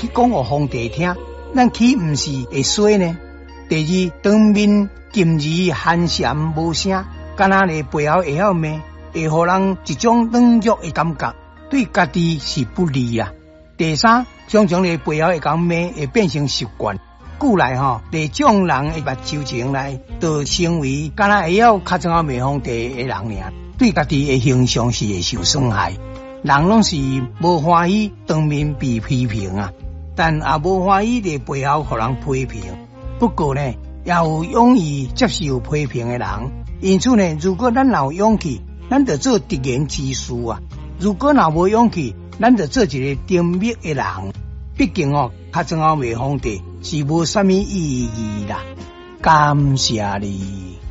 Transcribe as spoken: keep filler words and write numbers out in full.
去讲给皇帝听，咱岂不是会衰呢？第二，当面禁语寒蝉无声，敢若咧背后会晓骂，会互人一种冷弱的感觉，对家己是不利啊。第三，常常咧背后会讲骂，会变成习惯。故来吼，咧种人的目睭前来，就成为敢若会晓较怎啊骂皇帝的人尔，对家己的形象是会受损害。人拢是无欢喜当面被批评啊，但也无欢喜咧背后互人批评。不过呢，也有勇于接受批评的人。因此呢，如果咱有勇气，咱就做直言之士啊；如果若无勇气，咱就做一个沉默的人。毕竟哦，较怎啊骂皇帝是无啥物意义啦。感谢你。